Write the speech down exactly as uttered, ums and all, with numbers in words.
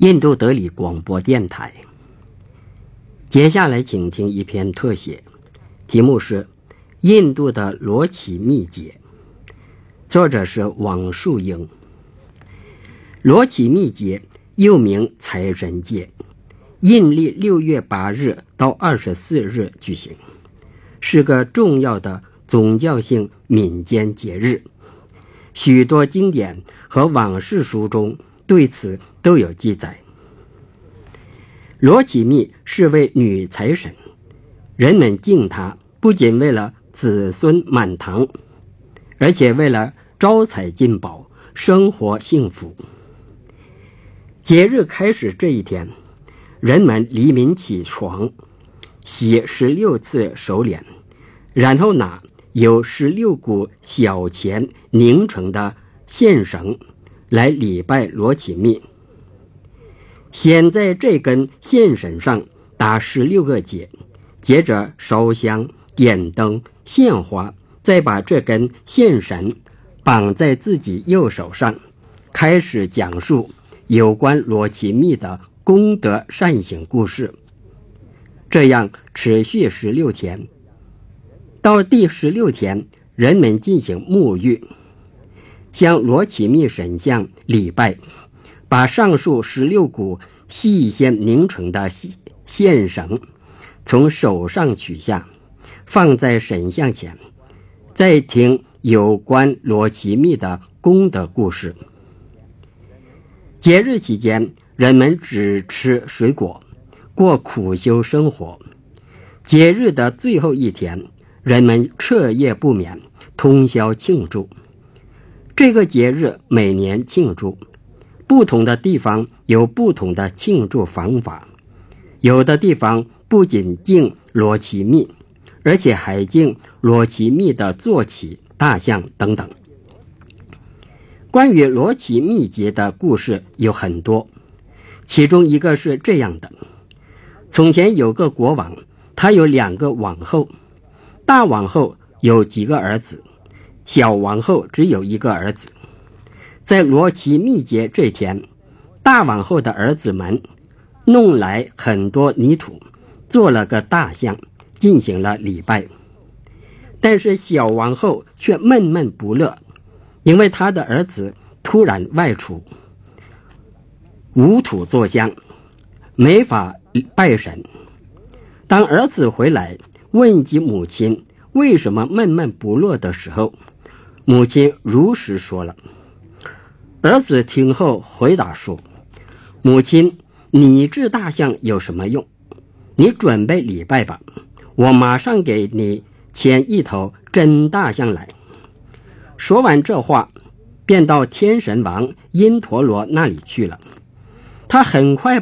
印度德里广播电台。接下来请听一篇特写，题目是《印度的罗奇秘诀》，作者是王树英。罗奇秘诀又名财神节，阴历六月八日到二十四日举行，是个重要的宗教性民间节日。许多经典和往事书中对此都有记载。罗奇密是位女财神，人们敬她不仅为了子孙满堂，而且为了招财进宝，生活幸福。节日开始这一天，人们黎明起床，洗十六次手脸，然后拿由十六股小钱拧成的线绳来礼拜罗奇密。先在这根线绳上打十六个结，接着烧香、点灯、献花，再把这根线绳绑在自己右手上，开始讲述有关罗奇密的功德善行故事。这样持续十六天，到第十六天，人们进行沐浴，向罗奇密神像礼拜，把上述十六股细线拧成的线绳从手上取下，放在神像前，再听有关罗奇密的功德故事。节日期间，人们只吃水果，过苦修生活。节日的最后一天，人们彻夜不眠，通宵庆祝。这个节日每年庆祝，不同的地方有不同的庆祝方法。有的地方不仅敬罗奇密，而且还敬罗奇密的坐骑、大象等等。关于罗奇密节的故事有很多，其中一个是这样的：从前有个国王，他有两个王后，大王后有几个儿子，小王后只有一个儿子。在罗奇密节这天，大王后的儿子们弄来很多泥土，做了个大象，进行了礼拜。但是小王后却闷闷不乐，因为她的儿子突然外出，无土做香，没法拜神。当儿子回来问及母亲为什么闷闷不乐的时候，母亲如实说了。儿子听后回答说：母亲，你制大象有什么用？你准备礼拜吧，我马上给你牵一头真大象来。说完这话，便到天神王因陀罗那里去了。他很快